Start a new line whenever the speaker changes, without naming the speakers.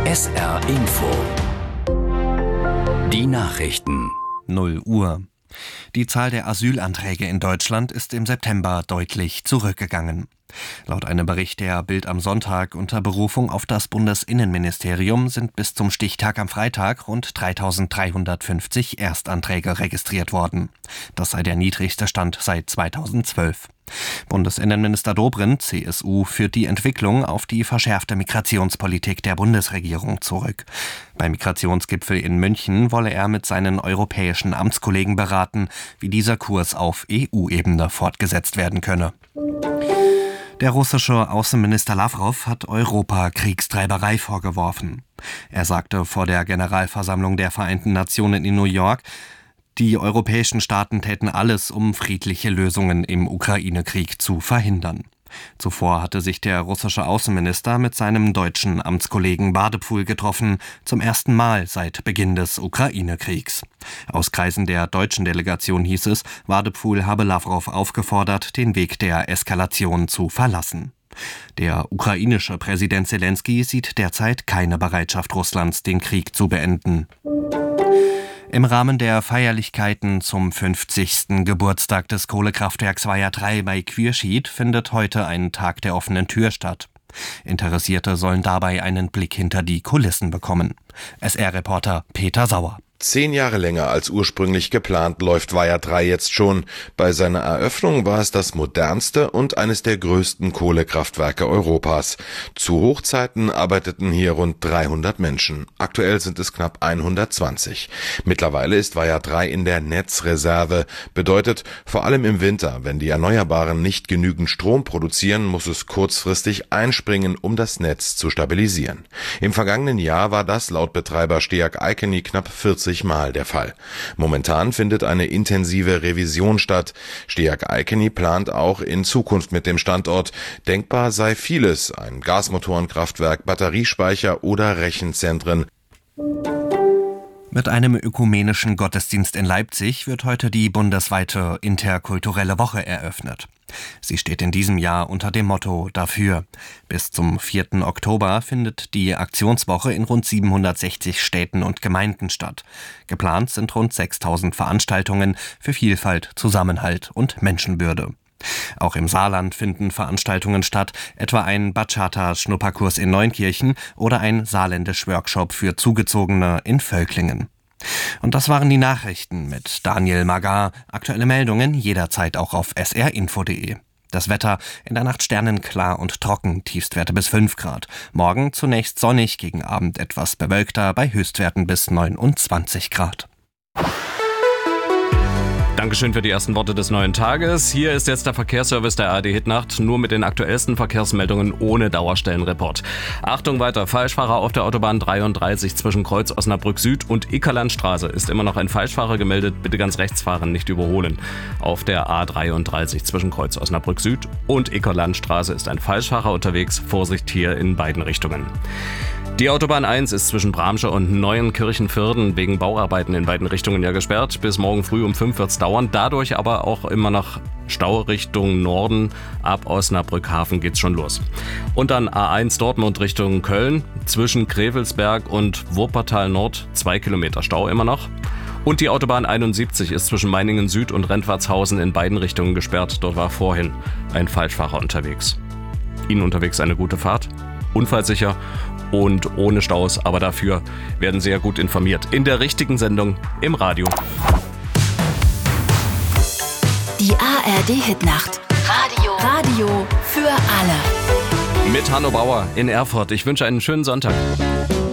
SR Info. Die Nachrichten.
0 Uhr. Die Zahl der Asylanträge in Deutschland ist im September deutlich zurückgegangen. Laut einem Bericht der Bild am Sonntag unter Berufung auf das Bundesinnenministerium sind bis zum Stichtag am Freitag rund 3.350 Erstanträge registriert worden. Das sei der niedrigste Stand seit 2012. Bundesinnenminister Dobrindt, CSU, führt die Entwicklung auf die verschärfte Migrationspolitik der Bundesregierung zurück. Beim Migrationsgipfel in München wolle er mit seinen europäischen Amtskollegen beraten, wie dieser Kurs auf EU-Ebene fortgesetzt werden könne. Der russische Außenminister Lawrow hat Europa Kriegstreiberei vorgeworfen. Er sagte vor der Generalversammlung der Vereinten Nationen in New York, die europäischen Staaten täten alles, um friedliche Lösungen im Ukraine-Krieg zu verhindern. Zuvor hatte sich der russische Außenminister mit seinem deutschen Amtskollegen Wadephul getroffen, zum ersten Mal seit Beginn des Ukraine-Kriegs. Aus Kreisen der deutschen Delegation hieß es, Wadephul habe Lawrow aufgefordert, den Weg der Eskalation zu verlassen. Der ukrainische Präsident Selenskyj sieht derzeit keine Bereitschaft Russlands, den Krieg zu beenden. Im Rahmen der Feierlichkeiten zum 50. Geburtstag des Kohlekraftwerks Weiher 3 bei Quierschied findet heute ein Tag der offenen Tür statt. Interessierte sollen dabei einen Blick hinter die Kulissen bekommen. SR-Reporter Peter Sauer.
10 Jahre länger als ursprünglich geplant läuft Weiher 3 jetzt schon. Bei seiner Eröffnung war es das modernste und eines der größten Kohlekraftwerke Europas. Zu Hochzeiten arbeiteten hier rund 300 Menschen. Aktuell sind es knapp 120. Mittlerweile ist Weiher 3 in der Netzreserve. Bedeutet, vor allem im Winter, wenn die Erneuerbaren nicht genügend Strom produzieren, muss es kurzfristig einspringen, um das Netz zu stabilisieren. Im vergangenen Jahr war das laut Betreiber Steag Icony knapp 40 Mal der Fall. Momentan findet eine intensive Revision statt. Steag Icony plant auch in Zukunft mit dem Standort. Denkbar sei vieles, ein Gasmotorenkraftwerk, Batteriespeicher oder Rechenzentren.
Mit einem ökumenischen Gottesdienst in Leipzig wird heute die bundesweite interkulturelle Woche eröffnet. Sie steht in diesem Jahr unter dem Motto Dafür. Bis zum 4. Oktober findet die Aktionswoche in rund 760 Städten und Gemeinden statt. Geplant sind rund 6.000 Veranstaltungen für Vielfalt, Zusammenhalt und Menschenwürde. Auch im Saarland finden Veranstaltungen statt, etwa ein Bachata-Schnupperkurs in Neunkirchen oder ein Saarländisch-Workshop für Zugezogene in Völklingen. Und das waren die Nachrichten mit Daniel Magar. Aktuelle Meldungen jederzeit auch auf srinfo.de. Das Wetter: in der Nacht sternenklar und trocken, Tiefstwerte bis 5 Grad. Morgen zunächst sonnig, gegen Abend etwas bewölkter, bei Höchstwerten bis 29 Grad.
Dankeschön für die ersten Worte des neuen Tages. Hier ist jetzt der Verkehrsservice der ARD Hitnacht, nur mit den aktuellsten Verkehrsmeldungen ohne Dauerstellenreport. Achtung weiter, Falschfahrer auf der Autobahn 33 zwischen Kreuz Osnabrück Süd und Ickerlandstraße ist immer noch ein Falschfahrer gemeldet. Bitte ganz rechts fahren, nicht überholen. Auf der A33 zwischen Kreuz Osnabrück Süd und Ickerlandstraße ist ein Falschfahrer unterwegs. Vorsicht hier in beiden Richtungen. Die Autobahn 1 ist zwischen Bramsche und Neuenkirchen-Vierden wegen Bauarbeiten in beiden Richtungen ja gesperrt. Bis morgen früh um 5 wird es dauern. Dadurch aber auch immer noch Stau Richtung Norden. Ab Osnabrück-Hafen geht's schon los. Und dann A1 Dortmund Richtung Köln. Zwischen Krevelsberg und Wuppertal Nord 2 Kilometer Stau immer noch. Und die Autobahn 71 ist zwischen Meiningen Süd und Rentwartshausen in beiden Richtungen gesperrt. Dort war vorhin ein Falschfahrer unterwegs. Ihnen unterwegs eine gute Fahrt. Unfallsicher und ohne Staus, aber dafür werden Sie ja gut informiert. In der richtigen Sendung im Radio.
Die ARD Hitnacht. Radio für alle.
Mit Hanno Bauer in Erfurt. Ich wünsche einen schönen Sonntag.